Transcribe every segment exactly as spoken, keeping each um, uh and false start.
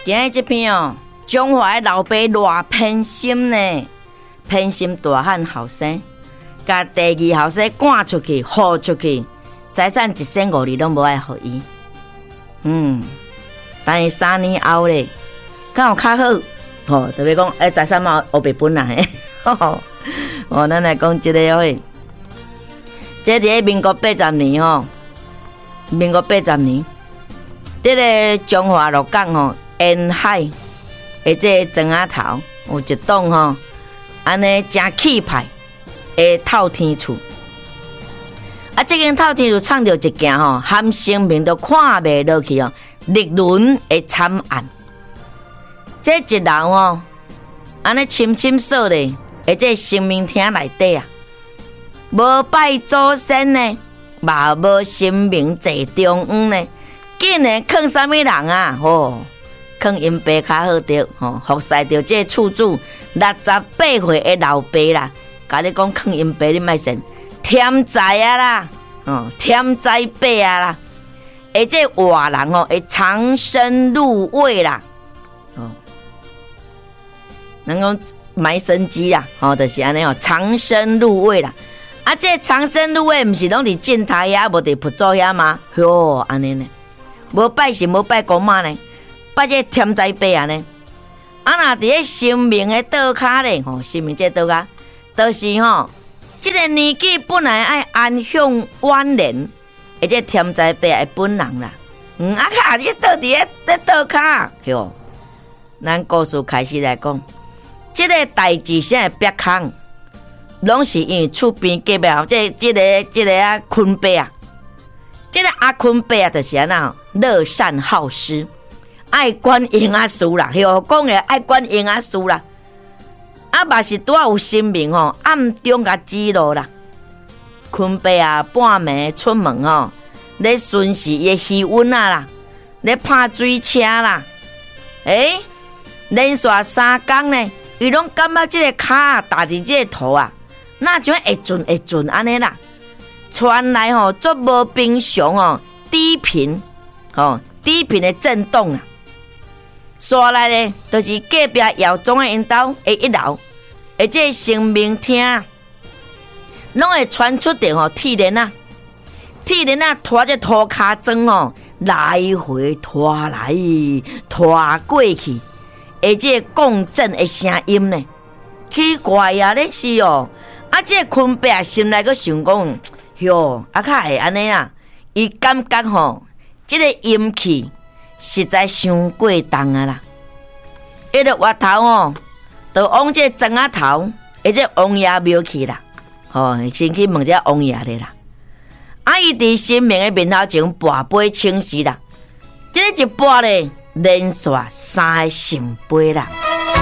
今日这篇哦，中华的老爸偌偏心呢，偏心大汉后生，甲第二后生赶出去，豁出去，财产一千五厘拢无爱互伊。嗯，但是三年后咧，敢有较好？吼、哦，特别讲，诶、欸，财产嘛黑白本啦嘿。哦，咱来讲即个嘿，这伫咧民国八十年吼，民国八十年，这个中华鹿港吼。沿海的这庄仔头有一栋吼，安尼真气派的透天厝。啊，这间透天厝创着一件吼，含生命都看袂落去哦，历轮的惨案。这一楼哦，安尼深深锁咧，而这生命厅内底啊，无拜祖先呢，嘛无神明坐中央呢，竟然囥啥物人啊？吼！囥因爸较好着，吼，服侍着这厝主六十八岁的老爸啦。甲你讲囥因爸，你莫信，添财啊啦，哦，添财爸啊啦，而这活人哦，会长生入位啦，哦，人讲埋生机啦，哦，就是安尼哦，长生入位啦。啊，这长生入位，毋是拢伫正台遐，无伫佛祖遐吗？哟，安尼呢，无拜神，无拜公妈呢。拜这添财爸啊呢，啊那伫咧生命的倒骹咧，吼，生命这倒骹，就是吼，这个年纪本来爱安享晚年，而且添财爸的本人啦，嗯，啊卡你倒伫咧咧倒骹，哟，咱故事开始来讲，这个代志啥会逼空，拢是因为厝边隔壁后，这这个这个啊坤爸啊，这个阿坤爸啊，就是安那乐善好施。爱管营啊事啦，哟，讲诶爱管营啊事啦，啊嘛是拄有神明吼，暗中甲指路啦。坤爸啊，半暝出门吼，咧巡视伊诶气温啊啦，咧拍水车啦，诶、欸，连续三工呢，伊拢感觉即个骹踏伫即个土啊，那像会准会准安尼啦，传来吼足无平常哦，低频吼低频的震动啊。刷来咧，就是隔壁姚总的因兜的一楼，而这生命厅，拢会传出着吼铁链啊，铁链啊拖着土骹砖哦，来回拖来拖过去，而这共振的声音呢，奇怪啊！咧是哦，啊这坤爸心内个想讲，哟，啊较会安尼啊，伊感觉吼，这个阴气。实在伤过重啊啦！伊个额头哦，就往这庄仔头，而且王爷庙去啦，吼、哦，先去问这王爷咧啦。啊，伊伫神明的面头前跋杯请示啦，这个一跋咧连续三个圣杯啦。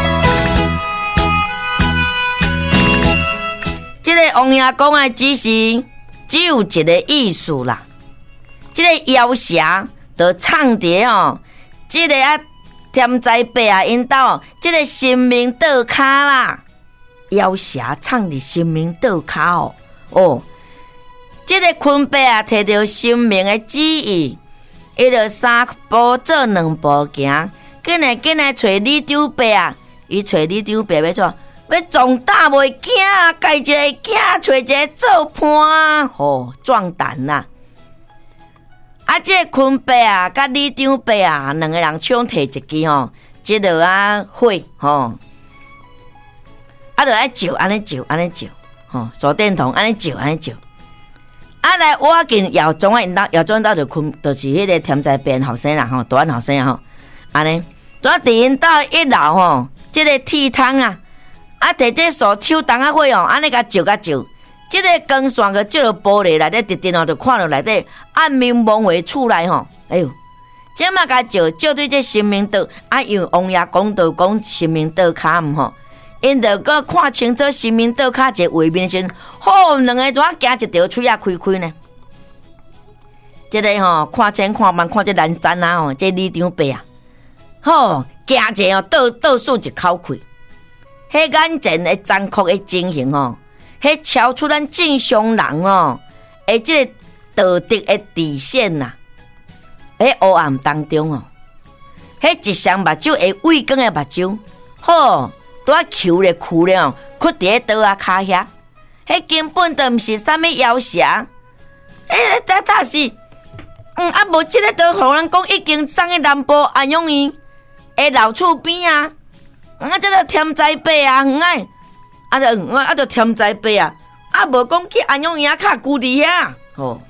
这个王爷讲的只是只有一个意思啦，这个妖邪。就唱着哦，这个啊添财爸啊，因兜这个神明倒骹啦，妖邪唱伫神明倒骹哦哦，这个坤爸啊，摕着神明的旨意，伊就三步做两步行，紧来紧来找李长伯啊，伊找李长伯要怎？要壮大袂惊，家一个囝找一个做伴，吼壮胆啦！啊，这个坤爸啊，甲李长伯啊，两个人抢摕一支吼，即落啊火吼，啊，就爱照安尼照安尼照，吼，手电筒安尼照安尼照，啊来我见姚总啊，因兜姚总兜就坤，就是迄个添财爸后生啦吼，大汉后生啊吼，安尼，拄伫因兜一楼吼，即、這个铁桶啊，啊摕这手手筒啊火哦，安尼甲照甲照。这个光线个照到玻璃内底，直直哦，就看到内底暗明蒙为厝内吼。哎呦，这嘛甲照照对这神明道，啊，因为王爷讲道讲神明道骹毋吼，因着个看清楚神明道骹一个画面时，好两个怎行一条喙啊开开呢？这个吼看清看慢看这南山啊吼，这李长伯啊，吼行者哦倒倒数一口气，迄眼前的残酷的情形吼。迄超出咱正常人哦，诶，即个道德的底线呐、啊，喺黑暗当中哦， 迄一双目睭会畏光的目睭，吼，拄啊球咧哭咧哦，屈伫咧刀啊骹遐，迄根本都毋是啥物妖邪，诶，但但是，嗯啊，无即个刀，互人讲已經送去南部安陽院的老厝邊啊，啊，即個添災伯啊，唔愛，啊就啊就添災伯啊，啊無講去安陽院啊，較居佇遐，吼，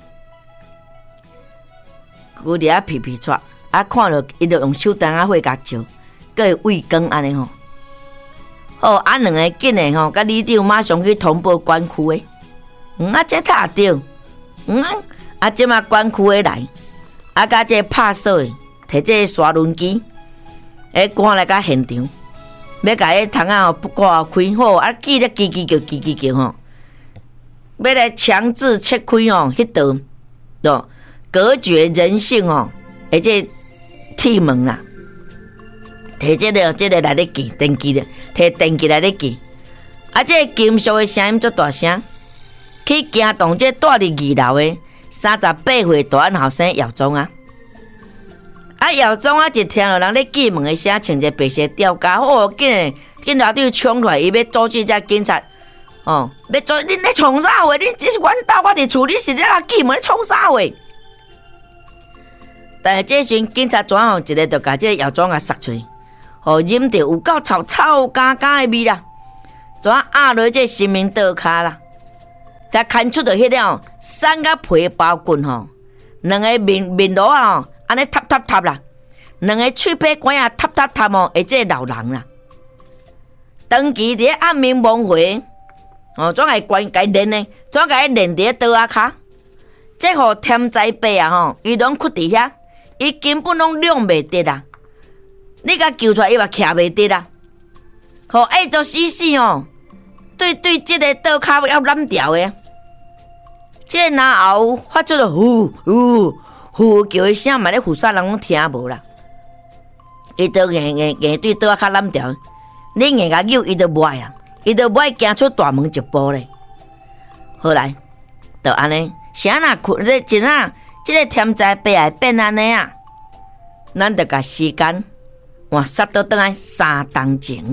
居佇遐皮皮撮。啊，看着伊就用手燈啊火甲照，佮會畏光安尼吼。哦，啊兩個緊的吼，甲里長馬上去通報管區的。嗯啊，這他着，嗯啊，啊即馬管區的來，啊甲這拍掃的，摕這刷輪機，誒趕來甲現場，要甲迄窗仔吼不掛開好，啊記咧嘰嘰叫嘰嘰叫吼，要來強制切開吼，迄道，喏，隔絕人性吼，而且。鐵門啦，摕即個即個來咧記電機咧，摕電機來咧記，啊！即個金屬的聲音足大聲，去驚動即住佇二樓的三十八歲大漢後生姚總啊！啊，姚總啊，一聽到人咧記門的聲，穿一個白色吊嘎，哦，緊緊老弟衝出來，伊要阻止只警察，哦，要阻你咧創啥話？你這是阮兜，我佇厝，你是咧記門咧創啥話？但係這時警察轉吼一個就把這個藥妝啊塞出去，吼飲到有夠臭臭乾乾的味啦，轉壓落這生命刀卡啦，才看出到迄個三個皮包棍吼，兩個面面羅啊吼，安尼塌塌塌啦，兩個喙皮管啊塌塌塌哦，而這老人啦，當期佇暗暝夢回，哦，轉個關該練呢，轉個練佇刀啊卡，這號添災伯啊吼，伊攏屈佇遐。伊根本攏兩袂得啦，你甲救出來伊嘛徛袂得啦，吼愛做死死哦，對對，即個刀骹要攬掉誒，即個若後發出了呼呼呼叫誒聲，嘛咧附殺人攏聽無啦，伊就硬硬硬對刀骹攬掉，你硬甲扭伊就袂啊，伊就袂行出大門一步咧，後來就安尼，啥若困咧真啊。這個添災伯會變安尼啊，咱就甲時間換殺到轉來三冬前。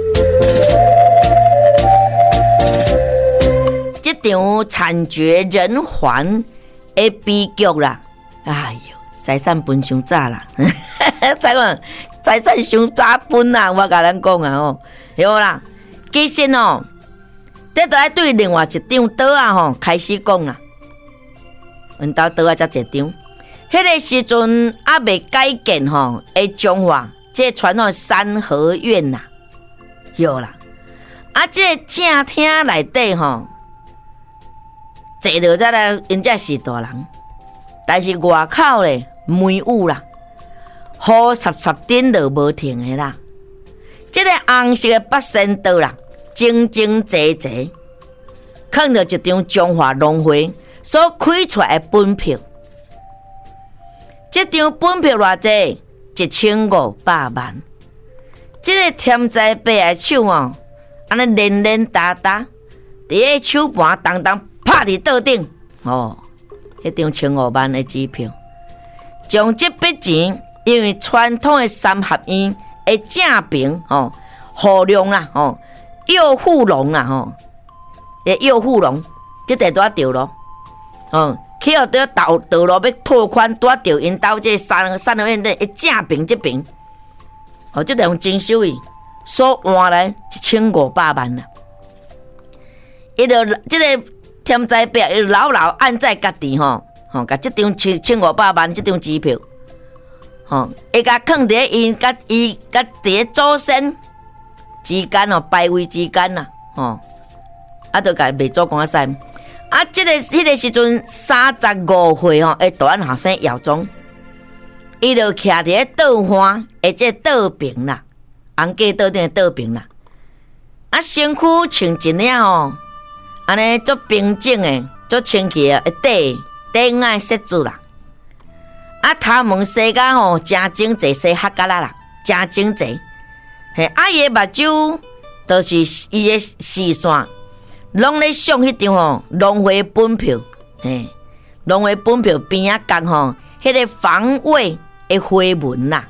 這場慘絕人寰的悲劇啦，哎呦，財產分傷早啦，財產財產傷早分啦，我甲咱講啊吼，有啦，其實哦，這都要對另外一張刀啊吼開始講啦。阮兜倒啊，才一張。迄個時陣還未改建吼，誒，中華即傳統三合院啦，有啦。啊，即個正廳內底吼，坐到遮啦，因遮是大人，但是外口咧梅雨啦，雨濕濕點落無停的啦。即個紅色的八仙桌啦，整整齊齊，放着一張中華農會所開出來的本票，這張本票偌濟？一千五百萬。這個添災伯的手哦，安尼連連打打，佇個手盤當當拍佇桌頂哦，迄張千五萬的支票，將這筆錢因為傳統的三合院的正平哦，何龍啦哦，右富龍啦吼，誒右富龍，這地多掉咯。哦，去到對道道路要拓寬，拄啊着因兜這三三合院的正平這邊，哦，這兩真手藝所換來一千五百萬啦。伊就這個添災伯，伊牢牢按在家己吼，吼，甲這張千千五百萬這張支票，吼，伊甲放佇因甲伊甲佇祖先之間哦，拜位之間啦，吼，啊，就甲賣做公仔屎。啊！這個迄、那個時陣三十五歲吼，誒，大漢後生姚總，伊就徛佇個倒花，誒，這倒邊啦，紅架倒頂倒邊啦。啊，身軀穿一領吼，安尼足平整誒，足清氣誒，底底愛色子啦。啊，頭毛洗甲吼，真整齊，洗黑甲啦啦，真整齊。嘿，啊，伊誒目睭都是伊誒視線。攏咧上迄張吼，農會本票，嘿，農會本票邊仔角吼，迄個防衛的花紋啦，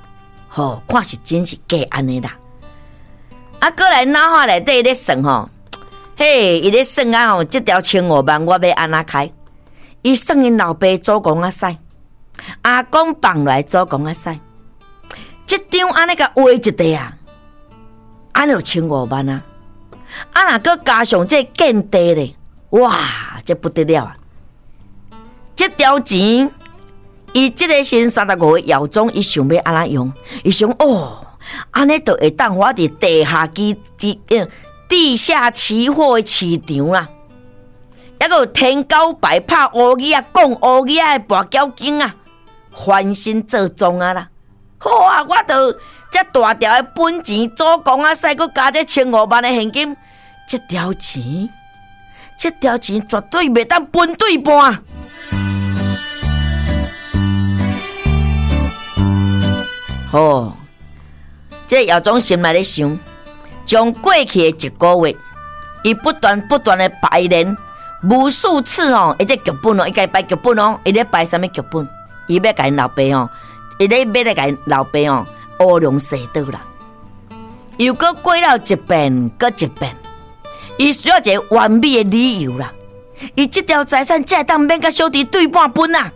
吼，看是真是假安尼啦。啊，过来脑海内底咧算吼，嘿，伊咧算啊吼，这条千五万我要安怎开？伊算因老爸祖公啊使，阿公放来祖公啊使，这张安尼甲画一地啊，安尼就千五万啊！啊，若搁加上这建地咧，哇，这不得了啊！这条钱，伊这个新三十五个姚总，伊想要安怎用？伊想哦，安尼就会当我伫地下基地、地下期货的市场啦。还有天高白拍乌语啊，讲乌语的跋筊精啊，翻身做庄啊啦！好啊，我就这大条的本钱，祖公啊，使搁加这千五万的现金，这条钱，这条钱绝对袂当分对半。哦，这姚总心内咧想，将过去的一个月，伊不断不断的排练。无数次哦，伊这剧本哦，伊家摆剧本哦，伊咧摆什么剧本？伊要甲因老爸哦，伊咧要来甲因老爸哦，乌龙蛇道啦。又搁过了一遍，搁一遍，伊需要一个完美的理由啦。伊这条财产才会当免甲小弟对半分啊。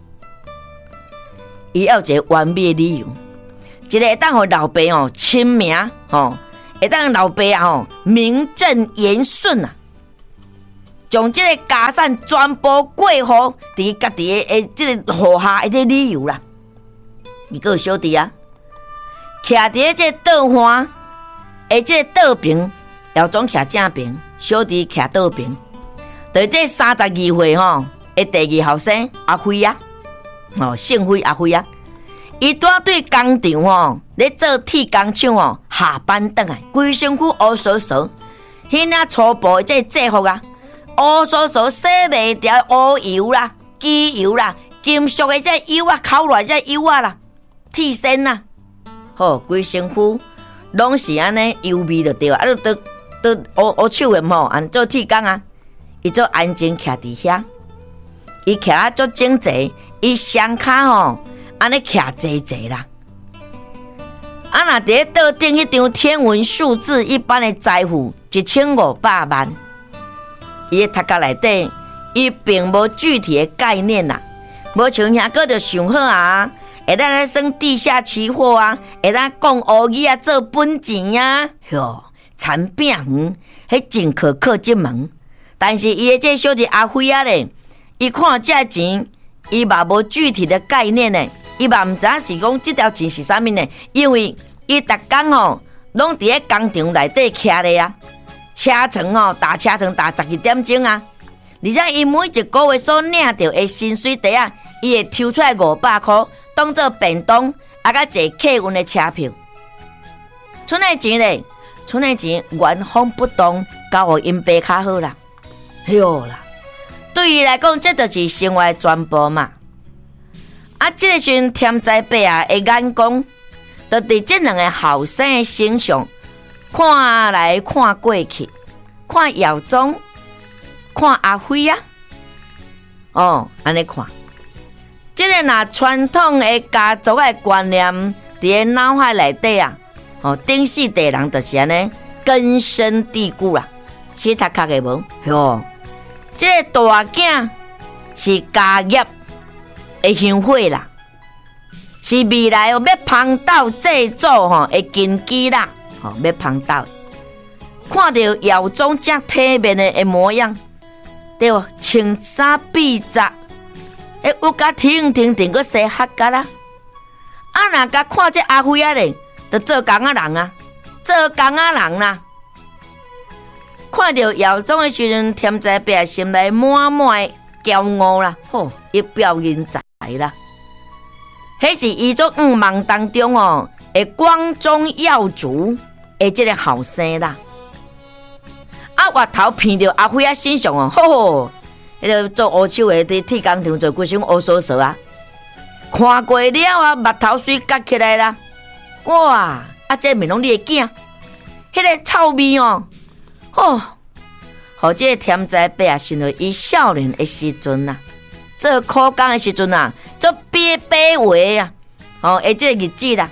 伊要一个完美的理由，一个会当互老爸哦亲名哦，会当老爸啊哦名正言顺啊。将这个家产全部过户伫家己的诶，这个户下的这理由啦。伊个小弟啊，徛伫这倒环，诶，这倒边，姚总徛正边，小弟徛倒边。对这三十二岁吼，诶，第二后生阿辉啊，哦，姓辉阿辉啊，伊住对工厂吼，咧做铁工厂哦，下班转来，规身躯乌扫扫，迄那粗暴的这制服啊。乌糟糟洗袂掉乌油啦、机油啦、金属的这油啊、烤来这油啊啦、铁身啊，好，规身躯拢是安尼油味就对啊，啊，都都乌乌手的吼，按做铁工啊，伊做安静徛伫遐，伊徛啊足整齐，伊双骹吼安尼徛齐齐啦。啊，若伫倒顶迄张天文数字一般的财富一千五百万。伊的头壳内底，伊并无具体的概念啦，无像遐个就想好啊，会当来算地下期货啊，会当讲乌语啊做本钱啊，哟，产饼园，迄真可靠一门。但是伊的这小弟阿辉啊咧，伊看这钱，伊嘛无具体的概念呢，伊嘛毋知影是讲这条钱是啥物呢？因为伊逐工吼，拢伫咧工厂内底徛咧啊。车程哦，打车程打十二点钟啊！而且伊每一个月所领到的薪水袋啊，伊会抽出来五百块，当做便当，啊甲坐客运的车票。剩的钱咧，剩的钱原封不动交互因爸较好啦。哎呦啦，对伊来讲，这就是生活的全部嘛。啊，这个时阵天灾爸啊的眼光，就伫这两个后生的身上。看来看过去，看姚总，看阿辉啊，哦，安尼看，这个若传统的家族的观念伫个脑海内底啊，哦，顶世代人就是安尼根深蒂固啦，死读壳的无哟。这个大囝是家业的香火啦，是未来要帮到制作吼的根基啦。哦，要捧到，看到姚总这体面的模样，对无？穿衫笔杂，诶，有甲挺挺挺个洗黑甲啦。啊，若甲看这阿辉啊咧，就做工仔人啊，做工仔人啦。看到姚总的时阵，添在爸心内满满的骄傲啦，吼，一表人才啦。迄是伊做五梦当中哦，的光宗耀祖。诶，这个后生啦，啊，额头偏到阿辉啊身上哦，吼吼，迄个做乌手的伫铁工厂做规身乌扫扫啊，看过了啊，目头水夹起来啦，哇，啊，这面拢你的囝，迄个臭味哦，吼，互这个添在爸啊，想到伊少年的时阵呐，做苦工的时阵呐，做憋憋话啊，哦，诶，这个日子啦。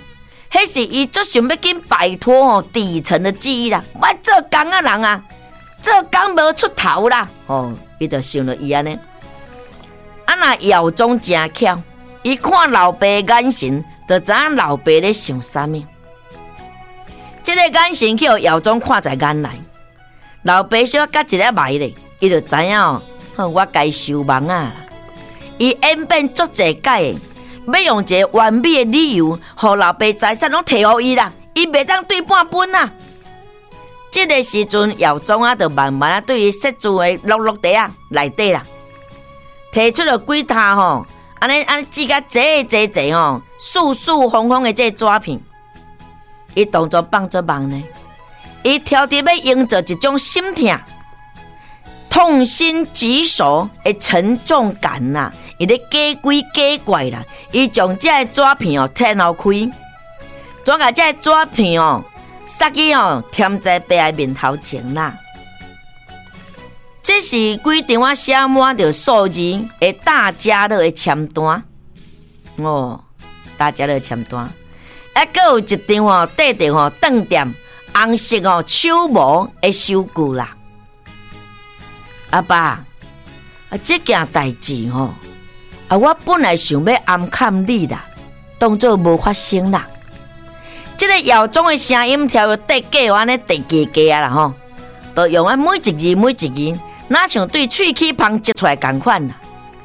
迄是伊足想要紧摆脱吼底层的记忆啦。我做工啊人啊，做工无出头啦。哦，伊就想到伊安尼。啊那耀宗真巧，伊看老爸的眼神，就知影老爸咧想啥物。这个眼神去互耀宗看在眼内，老爸小甲一粒糜咧，伊就知影哦，我该收网啊。伊演变足济解的，要用一个完美的理由，互老爸财产拢摕互伊啦，伊袂当对半分啊。这个时阵，耀宗啊，就慢慢啊对伊设住的录录袋啊内底啦，摕出了几沓吼，安尼安指甲济济济吼，素素红红的这纸片。伊当作放做梦呢，伊挑剔要营造一种心痛、痛心疾首的沉重感呐、啊，伊咧假鬼假怪啦，伊将这个纸片哦摕后开，转甲这个纸片哦塞去哦添在爸的面头前啦。这是几张啊写满着数字的大家乐的签单哦，大家乐的签单。还阁有一张哦，缀着哦，顿店红色哦手模的收据啦。阿爸，啊，这件代志吼，啊，我本来想要暗藏你啦，当作无发生啦。这个耀宗的声音调到底假安尼地加加啦吼，都用啊每一字每一字，哪像对喙齿芳接出来同款啦。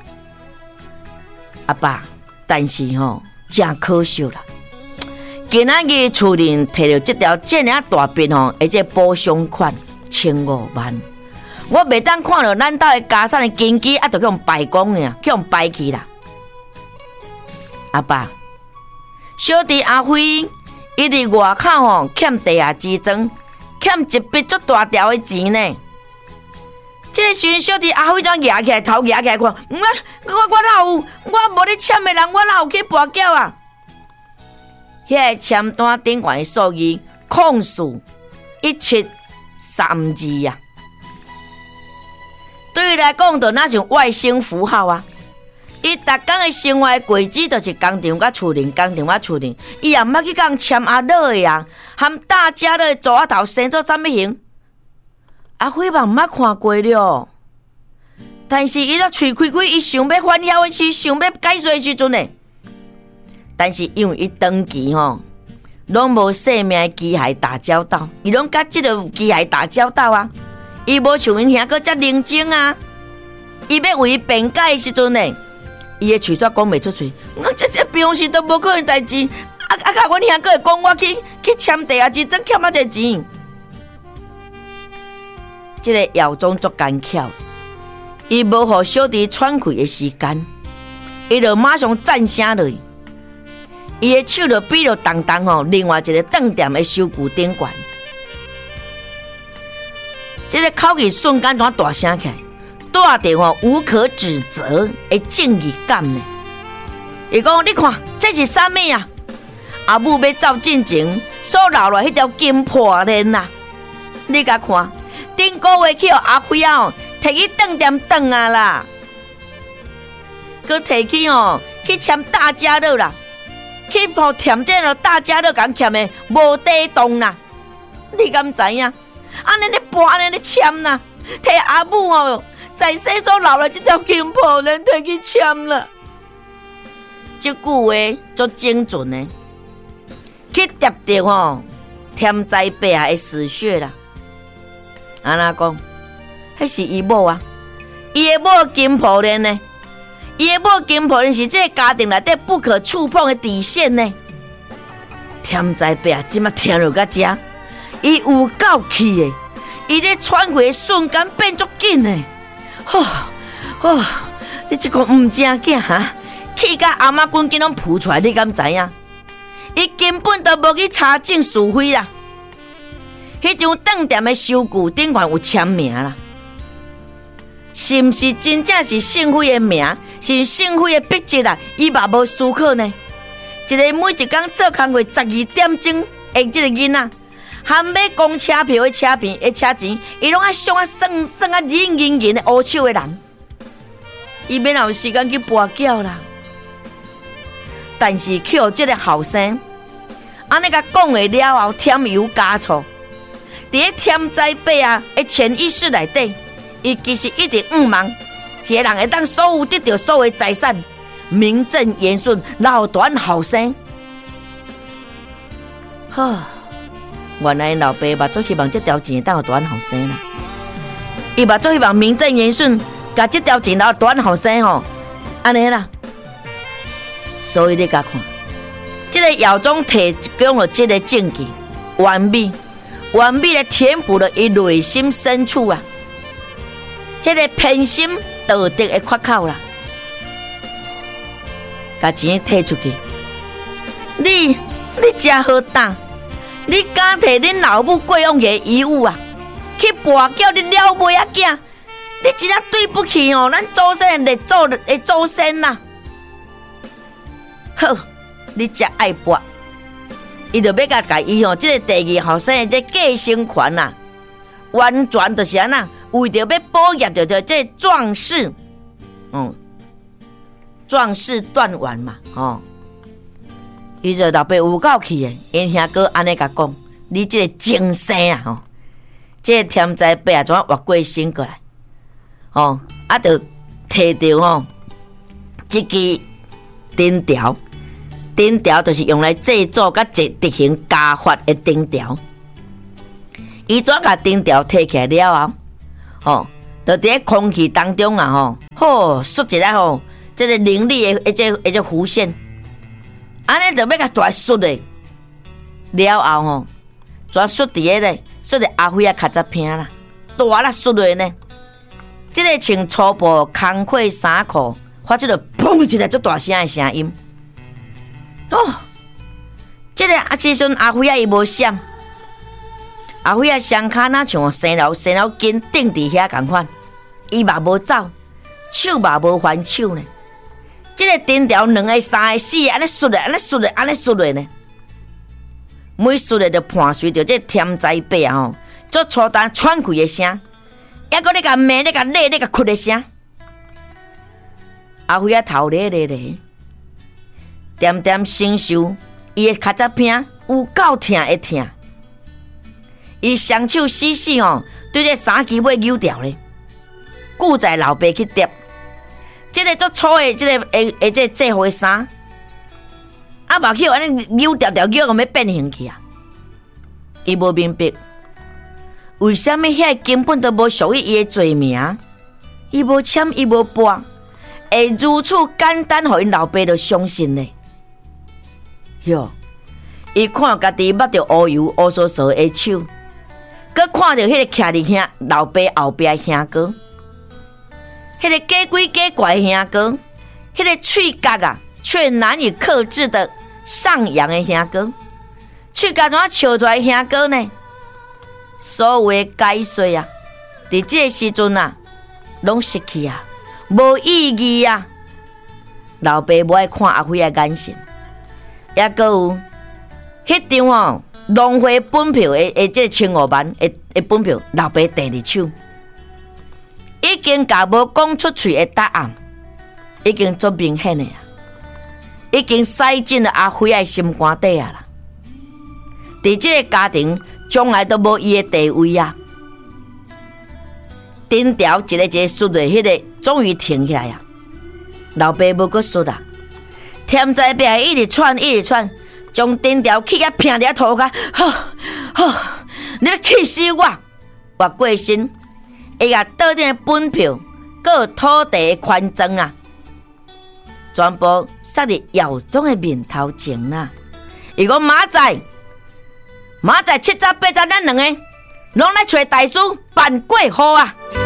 阿爸，但是吼，真可惜啦。今仔日厝人摕到这条这样大笔吼，而且补偿款千五万，我袂当看到咱家的家产的经济啊，就去用败光呢，去用败去啦。阿爸，小弟阿辉，伊伫外口吼欠地下之庄，欠一笔足大条的钱呢。这个时阵，小弟阿辉怎举起来，头举起来看，我我我哪有，我无咧欠的人，我哪有去跋筊啊？迄个签单顶悬的数字控诉一七三字呀，对伊来讲，就那像外星符号啊！伊逐工的生活轨迹，就是工厂甲厝人，工厂甲厝人，伊也毋捌去讲签阿乐的啊，含大家乐的组仔头生做啥物形？阿辉嘛毋捌看过了，但是伊咧喙开开，伊想要反晓的时，想要解说的时阵呢？但是因为伊长期吼，拢无生命的机械打交道，伊拢甲即个机械打交道啊！伊无像因兄哥遮认真啊！伊要为伊辩解的时阵呢，伊的嘴煞讲袂出嘴，我这这平时都无可能代志，啊啊！甲阮兄哥会讲我去去签地下之庄欠啊这钱，即、这个耀宗足干巧，伊无互小弟喘气的时间，伊就马上站声落。伊的手就比着重重吼，另外一个饭店的收据顶悬，这个口气瞬间怎大声起来，带着吼无可指责的正义感呢。伊讲：你看这是啥物啊？阿母要走进前所留落迄条金破链呐，你甲看，顶个月去互阿辉啊，摕去饭店转啊啦，佮摕去哦去签大家乐啦。去互添这了，大家乐共欠的无地动啦，你敢知影？安尼咧搬，安尼咧签啦，摕阿母哦，在世所留了这条金破链，摕去签啦。这句话足精准的，去贴着吼，添在背下的死穴啦。安那讲，迄是伊某啊，伊的某金破链呢？伊的某金破链是这个家庭内底不可触碰的底线呢。添在背啊，即马听落甲遮，伊有够气的，伊咧喘气的瞬间变足紧的。吼吼，你这个毋正经哈，气甲阿妈滚筋拢扑出来，你敢知影？伊根本都无去查证是非啦。迄张饭店的收据顶悬有签名啦。是毋是真正是姓辉的名？是姓辉的笔迹啊？伊嘛无思考呢。一个每一工做工课十二点钟的这个囡仔，含买公车票的车票的车钱，伊拢爱上啊算算啊认认认的乌手的人，伊免有时间去跋筊啦。但是去互这个后生， 安尼甲讲话了后，添油加醋，伫咧添灾辈啊的潜意识内底，伊其实一直毋望一个人会当所有得到所有财产，名正言顺，老大后生。呵，原来老爸嘛，最希望这条钱当老大后生啦。伊嘛最希望名正言顺，甲这条钱老大后生吼，安尼啦。所以你甲看，这个姚总提供了这个证据，完美，完美的填补了伊内心深处啊，迄个偏心道德的缺口啦。把钱摕出去，你你真好胆，你敢摕恁老母过往的遗物啊，去跋叫你了妹仔囝，你真正对不起哦，咱祖先的祖的祖先呐。好，你真爱跋，伊就要甲甲伊吼，即、这个第二后生的这继承权呐，完全就是安那，为着要保育着着这壮士，嗯，壮士断腕嘛，吼、哦，伊就老爸有够气的，因兄哥安尼甲讲，你这个精生啊，吼、哦，这个天灾辈啊，怎啊活过身过来，哦，啊，就摕着吼，这支钉条。钉条就是用来制作甲执行家法的钉条。伊怎甲钉条摕起来了后，吼，就伫咧空气当中啊，吼，吼，xuất一个吼，即个灵力的一只一只弧线，安尼就要甲大xuất的，了后吼，怎xuất伫个咧，xuất伫阿辉啊卡扎片啦，大啦xuất落呢。即个穿粗布工课衫裤，发出了砰一个足大声的声音。哦，这个啊，时阵阿辉啊，伊无闪，阿辉啊，双脚哪像生了生了筋定伫遐共款，伊嘛无走，手嘛无还手呢。这个钉条两个、三个、四个，安尼xuất来，安尼xuất来，安尼xuất来呢。每xuất来就伴随着这天灾辈啊吼，做粗单喘气的声，还搁咧甲骂、咧甲勒、咧甲哭的声。阿辉啊，头咧咧咧。点点承受，伊的脚趾片有够疼会疼，伊双手死死吼，对这衫旗尾扭掉咧，顾在老爸去叠，这个足粗的，这个诶诶，这制服的衫，啊，目睭安尼扭掉掉，扭到要变形去啊！伊无明白，为什么遐根本都无属于伊的罪名，伊无签，伊无拨，会如此简单，互因老爸就相信呢？哟，伊看家己捌着乌油乌索索的手，佮看着迄个徛伫兄老爸后壁兄哥，迄个假鬼假怪兄哥，迄个喙角啊却难以克制的上扬的兄哥，喙角怎笑出来兄哥呢？所有的解说啊，伫这个时阵啊，拢失去啊，无意义啊。老爸无爱看阿辉的眼神。也阁有迄张哦浪费本票的的这千五万的的本票，老爸第二手已经甲无讲出嘴的答案，已经足明显的啦，已经塞进了阿辉的心肝底啊啦。伫这个家庭从来都无伊的地位啊。钉条一个一个输的，迄个终于停下来啊。老爸无阁输啦。天灾辈一直窜，一直窜，将钉条气甲拼伫涂骹，吼吼！你要气死我！活过身，会甲倒顶的本票，佮有土地的权状啊，全部撒伫姚总的面头前啦。伊讲明仔，明仔七早八早，咱两个拢来找大师办过户啊！